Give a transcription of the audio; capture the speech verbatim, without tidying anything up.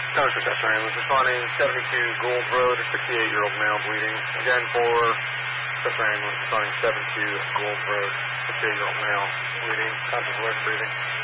Township Chester Ambulance responding seventy-two Gold Road, fifty-eight-year-old male bleeding. Again for Chester Ambulance responding seventy-two Gold Road, fifty-eight-year-old male bleeding, conscious awake breathing.